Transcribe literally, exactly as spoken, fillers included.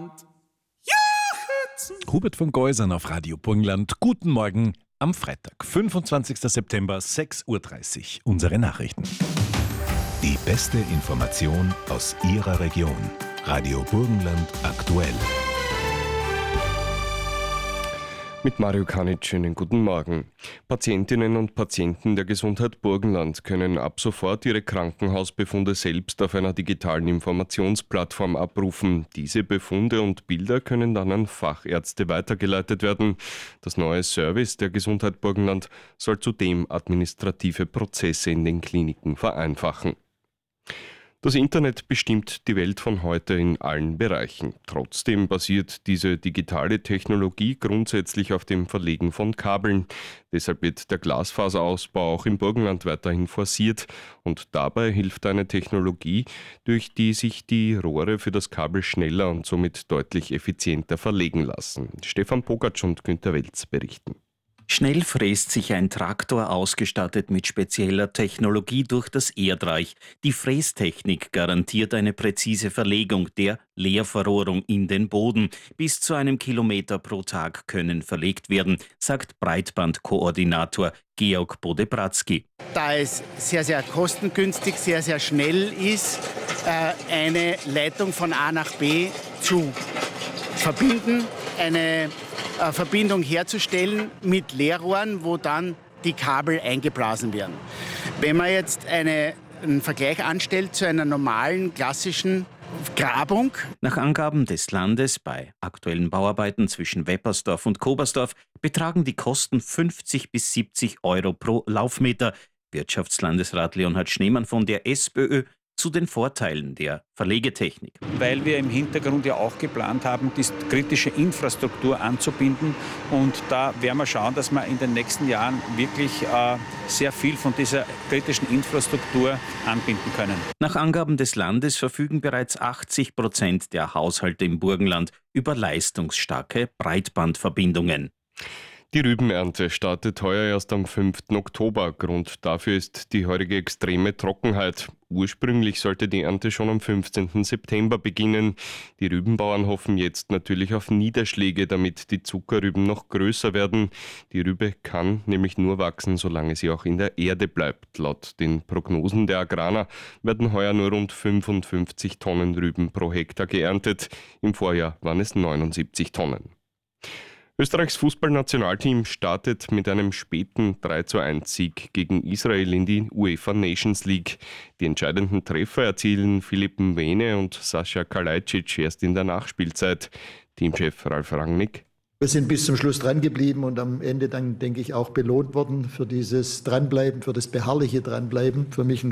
Burgenland. Juchzen. Hubert von Geusern auf Radio Burgenland. Guten Morgen am Freitag, fünfundzwanzigster September, sechs Uhr dreißig. Unsere Nachrichten. Die beste Information aus Ihrer Region. Radio Burgenland aktuell. Mit Mario Kanic, schönen guten Morgen. Patientinnen und Patienten der Gesundheit Burgenland können ab sofort ihre Krankenhausbefunde selbst auf einer digitalen Informationsplattform abrufen. Diese Befunde und Bilder können dann an Fachärzte weitergeleitet werden. Das neue Service der Gesundheit Burgenland soll zudem administrative Prozesse in den Kliniken vereinfachen. Das Internet bestimmt die Welt von heute in allen Bereichen. Trotzdem basiert diese digitale Technologie grundsätzlich auf dem Verlegen von Kabeln. Deshalb wird der Glasfaserausbau auch im Burgenland weiterhin forciert. Und dabei hilft eine Technologie, durch die sich die Rohre für das Kabel schneller und somit deutlich effizienter verlegen lassen. Stefan Pogatsch und Günter Welz berichten. Schnell fräst sich ein Traktor ausgestattet mit spezieller Technologie durch das Erdreich. Die Frästechnik garantiert eine präzise Verlegung der Leerverrohrung in den Boden. Bis zu einem Kilometer pro Tag können verlegt werden, sagt Breitbandkoordinator Georg Bodebratzky. Da es sehr, sehr kostengünstig, sehr, sehr schnell ist, eine Leitung von A nach B zu verbinden, eine Verbindung herzustellen mit Leerrohren, wo dann die Kabel eingeblasen werden. Wenn man jetzt eine, einen Vergleich anstellt zu einer normalen, klassischen Grabung. Nach Angaben des Landes bei aktuellen Bauarbeiten zwischen Weppersdorf und Kobersdorf betragen die Kosten fünfzig bis siebzig Euro pro Laufmeter. Wirtschaftslandesrat Leonhard Schneemann von der SPÖ zu den Vorteilen der Verlegetechnik. Weil wir im Hintergrund ja auch geplant haben, die kritische Infrastruktur anzubinden. Und da werden wir schauen, dass wir in den nächsten Jahren wirklich äh, sehr viel von dieser kritischen Infrastruktur anbinden können. Nach Angaben des Landes verfügen bereits achtzig Prozent der Haushalte im Burgenland über leistungsstarke Breitbandverbindungen. Die Rübenernte startet heuer erst am fünften Oktober. Grund dafür ist die heurige extreme Trockenheit. Ursprünglich sollte die Ernte schon am fünfzehnten September beginnen. Die Rübenbauern hoffen jetzt natürlich auf Niederschläge, damit die Zuckerrüben noch größer werden. Die Rübe kann nämlich nur wachsen, solange sie auch in der Erde bleibt. Laut den Prognosen der Agrarer werden heuer nur rund fünfundfünfzig Tonnen Rüben pro Hektar geerntet. Im Vorjahr waren es neunundsiebzig Tonnen. Österreichs Fußballnationalteam startet mit einem späten drei zu eins Sieg gegen Israel in die UEFA Nations League. Die entscheidenden Treffer erzielen Filip Mwene und Sascha Kalajdzic erst in der Nachspielzeit. Teamchef Ralf Rangnick: Wir sind bis zum Schluss dran geblieben und am Ende dann, denke ich, auch belohnt worden für dieses Dranbleiben, für das beharrliche Dranbleiben. Für mich ein